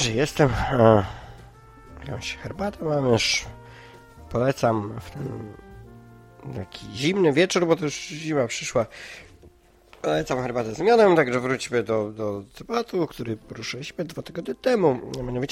że jestem. Jakąś herbatę mam już. Polecam w ten taki zimny wieczór, bo to już zima przyszła. Polecam herbatę z miodem, także wróćmy do tematu, który poruszyliśmy 2 tygodnie temu. Mianowicie